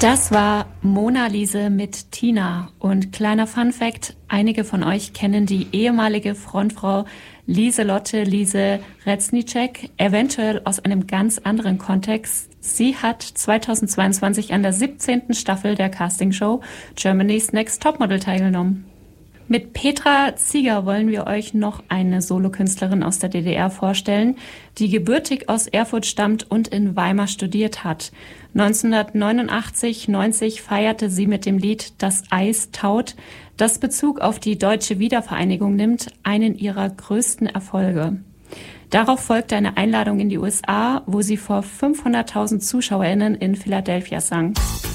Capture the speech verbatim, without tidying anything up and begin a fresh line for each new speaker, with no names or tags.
Das war Mona Lise mit Tina. Und kleiner Funfact, einige von euch kennen die ehemalige Frontfrau Lieselotte Lise Reznicek, eventuell aus einem ganz anderen Kontext. Sie hat zweitausendzweiundzwanzig an der siebzehnten Staffel der Castingshow Germany's Next Topmodel teilgenommen. Mit Petra Zieger wollen wir euch noch eine Solokünstlerin aus der D D R vorstellen, die gebürtig aus Erfurt stammt und in Weimar studiert hat. neunzehnhundertneunundachtzig neunzig feierte sie mit dem Lied Das Eis taut, das Bezug auf die deutsche Wiedervereinigung nimmt, einen ihrer größten Erfolge. Darauf folgte eine Einladung in die U S A, wo sie vor fünfhunderttausend ZuschauerInnen in Philadelphia sang.